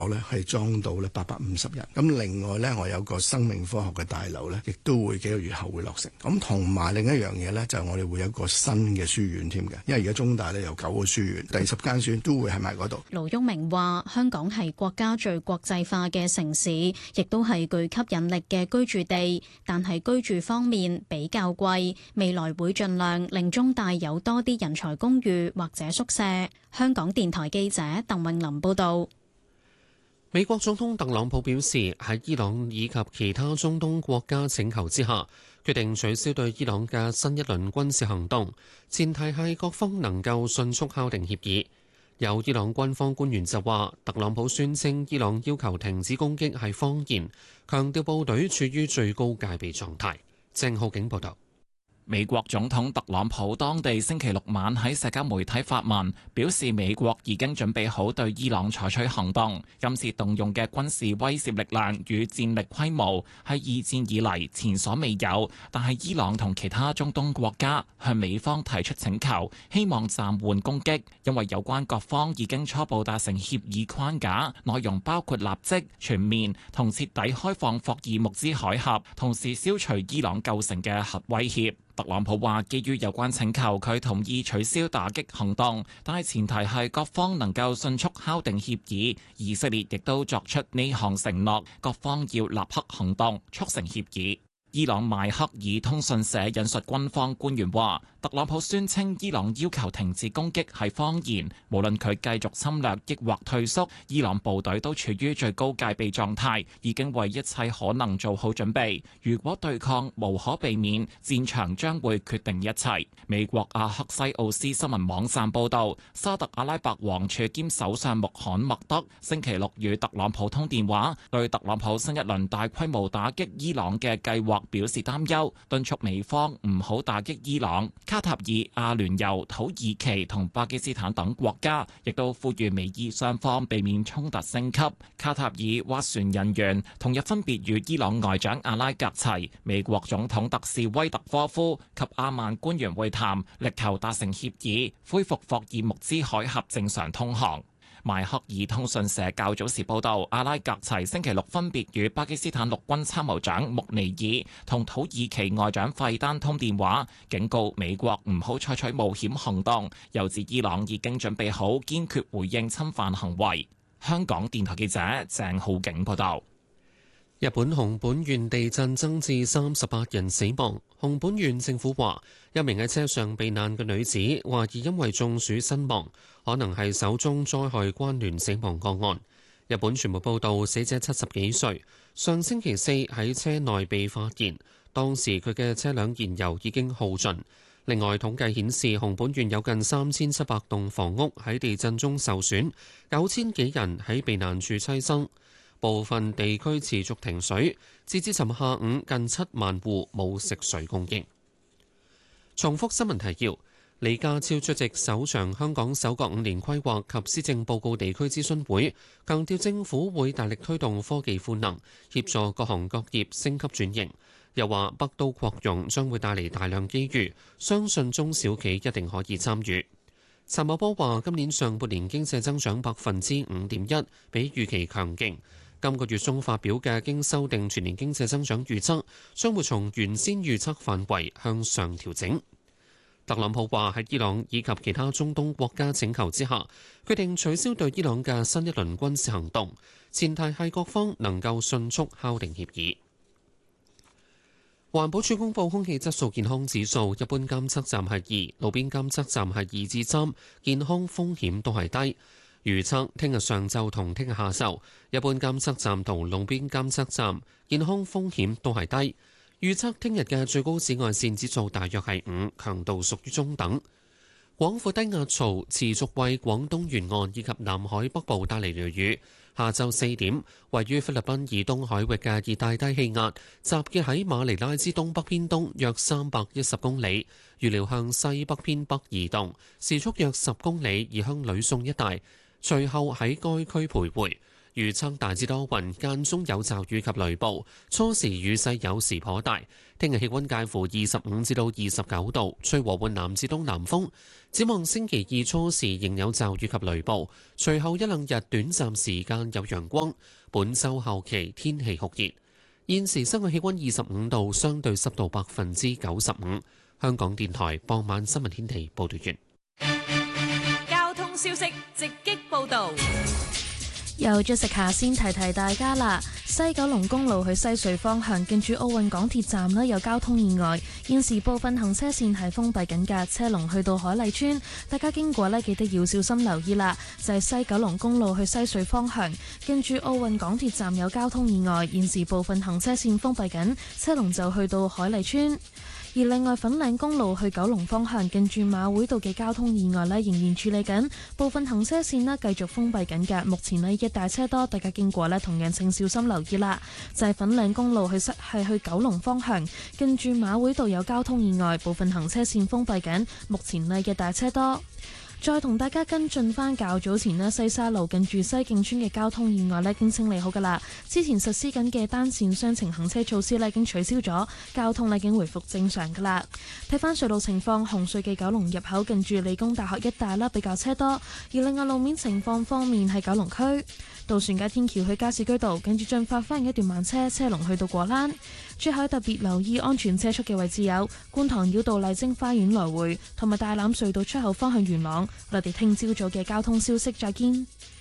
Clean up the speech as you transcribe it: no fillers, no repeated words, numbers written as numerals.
我咧係裝到咧850人，咁另外咧我有個生命科學嘅大樓咧，亦都會幾個月後會落成。咁同埋另一樣嘢咧，就係我哋會有一個新嘅書院添嘅，因為而家中大咧有9個書院，第10間書院都會喺埋嗰度。 盧煜明話：香港係國家最國際化嘅城市，亦都係具吸引力嘅居住地，但係居住方面比較貴，未來會盡量令中大有多啲人才公寓或者宿舍。香港電台記者鄧穎琳報導。 美國總統特朗普表示，喺伊朗以及其他中東國家請求之下，決定取消對伊朗嘅新一輪軍事行動，前提係各方能夠迅速敲定協議。有伊朗軍方官員就話，特朗普宣稱伊朗要求停止攻擊係謊言，強調部隊處於最高戒備狀態。鄭浩景報道。 美國總統特朗普當地星期六晚喺社交媒體發文，表示美國已經準備好對伊朗採取行動。今次動用嘅軍事威懾力量與戰力規模係二戰以嚟前所未有，但係伊朗同其他中東國家向美方提出請求，希望暫緩攻擊，因為有關各方已經初步達成協議框架，內容包括立即、全面同徹底開放霍爾木茲海峽，同時消除伊朗構成嘅核威脅。特朗普話：基於有關請求，佢同意取消打擊行動，但係前提係各方能夠迅速敲定協議。以色列亦都作出呢項承諾，各方要立刻行動，促成協議。伊朗邁克爾通訊社引述軍方官員話，特朗普宣稱伊朗要求停止攻擊係謊言，無論佢繼續侵略抑或退縮，伊朗部隊都處於最高戒備狀態，已經為一切可能做好準備。如果對抗無可避免，戰場將會決定一切。美國阿克西奧斯新聞網站報道，沙特阿拉伯王儲兼首相穆罕默德星期六與特朗普通電話，對特朗普新一輪大規模打擊伊朗嘅計劃表示擔憂，敦促美方唔好打擊伊朗。卡塔爾、阿聯酋、土耳其同巴基斯坦等國家亦都呼籲美伊雙方避免衝突升級。卡塔爾斡旋人員同日分別與伊朗外長阿拉格齊、美國總統特使威特科夫及阿曼官員會談，力求達成協議，恢復霍爾木茲海峽正常通航。邁克爾通訊社較早時報道，阿拉格齊星期六分別與巴基斯坦陸軍參謀長穆尼爾同土耳其外長費丹通電話，警告美國唔好採取冒險行動，又指伊朗已經準備好堅決回應侵犯行為。香港電台記者鄭浩景報道。 日本熊本縣地震增至38人死亡。熊本縣政府話，一名喺車上避難嘅女子懷疑因為中暑身亡，可能係首宗災害關聯死亡個案。日本傳媒報道，死者70幾歲，上星期四喺車內被發現，當時佢嘅車輛燃油已經耗盡。另外，統計顯示，熊本縣有近3700棟房屋喺地震中受損，9000幾人喺避難處棲身。部分地區持續停水，截至尋日下午，近7萬戶冇食水供應。重複新聞提要：李家超出席首場香港首個5年規劃及施政報告地區諮詢會，強調政府會大力推動科技賦能，協助各行各業升級轉型。又話北都擴容將會帶嚟大量機遇，相信中小企一定可以參與。陳茂波話：今年上半年經濟增長5.1%，比預期強勁。今個月中發表嘅經修訂全年經濟增長預測，將會從原先預測範圍向上調整。特朗普話喺伊朗以及其他中東國家請求之下，決定取消對伊朗嘅新一輪軍事行動，前提係各方能夠迅速敲定協議。環保署公布空氣質素健康指數，一般監測站係2，路邊監測站係2至3，健康風險都係低。預測聽日上晝同聽日下晝，一般監測站同路邊監測站健康風險都係低。預測聽日嘅最高紫外線指數大約係5，強度屬於中等。廣闊低壓槽持續為廣東沿岸以及南海北部帶嚟雷雨。下晝4點，位於菲律賓以東海域嘅熱帶低氣壓集結喺馬尼拉之東北偏東約310公里，預料向西北偏北移動，時速約10公里，移向呂宋一帶。隨後喺該區徘徊， 預測大致多雲，間中有驟雨及雷暴，初時雨勢有時頗大。聽日氣溫介乎25至到29度，吹和緩南至東南風。展望星期二初時仍有驟雨及雷暴，隨後一兩日短暫時間有陽光。本週後期天氣酷熱。現時室外氣溫25度，相對濕度95%。香港電台傍晚新聞天地報道完。 交通消息直擊報道。 又再食下先提提大家啦，西九龍公路去西隧方向近住奧運港鐵站呢有交通意外，現時部分行車線係封閉緊㗎，車龍去到海麗村，大家經過呢記得要小心留意啦。就係西九龍公路去西隧方向近住奧運港鐵站有交通意外，現時部分行車線封閉緊，車龍就去到海麗村。而另外粉嶺公路去九龍方向近住馬會道嘅交通意外呢仍然處理緊，部分行車線呢繼續封閉緊嘅，目前呢一大車多，大家經過呢同樣請小心留意啦。就係粉嶺公路去九龍方向近住馬會道有交通意外，部分行車線封閉緊，目前呢一大車多。再同大家跟進翻較早前呢西沙路近住西徑村嘅交通意外呢已經清理好噶啦。之前實施緊嘅單線雙程行車措施呢已經取消咗，交通呢已經回復正常噶啦。睇翻隧道情況，紅隧嘅九龍入口近住理工大學一帶啦比較車多，而另外路面情況方面係九龍區渡船街天橋去加士居道近住進發翻一段慢車，車龍去到果欄。最後特別留意安全車速嘅位置有觀塘繞道麗晶花園來回同埋大欖隧道出口方向元朗。我哋聽朝早嘅交通消息再見。